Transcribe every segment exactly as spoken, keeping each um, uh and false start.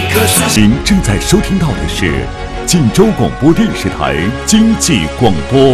您正在收听到的是晋州广播电视台经济广播。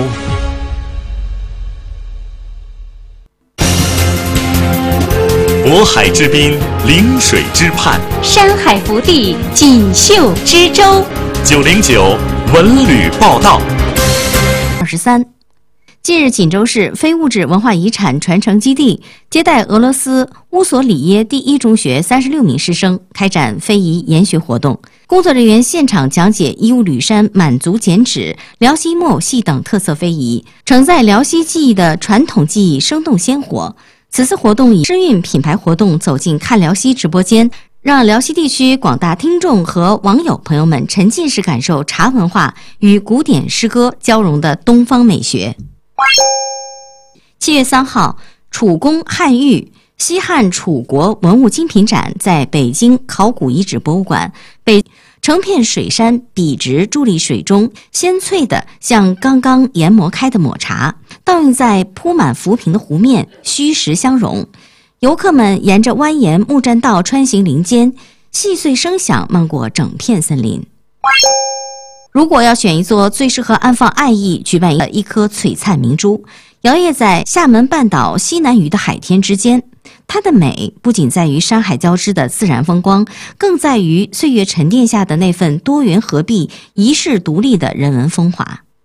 渤海之滨，临水之畔， 山海福地，锦绣之州。 九零九文旅报道。 二十三。近日，锦州市非物质文化遗产传承基地接待俄罗斯乌索里耶第一中学三十六名师生，开展非遗研学活动。工作人员现场讲解义乌吕山满族剪纸、辽西木偶戏等特色非遗，承载辽西技艺的传统技艺生动鲜活。此次活动以诗韵品牌活动走进看辽西直播间，让辽西地区广大听众和网友朋友们沉浸式感受茶文化与古典诗歌交融的东方美学。七月三号，楚宫汉玉西汉楚国文物精品展在北京考古遗址博物馆。北成片水杉笔直伫立水中，鲜翠的像刚刚研磨开的抹茶，倒映在铺满浮萍的湖面，虚实相融。游客们沿着蜿蜒木栈道穿行林间，细碎声响漫过整片森林。如果要选一座最适合安放爱意、举办一颗璀璨明珠，摇曳在厦门半岛西南隅的海天之间，它的美不仅在于山海交织的自然风光，更在于岁月沉淀下的那份多元合璧、遗世独立的人文风华。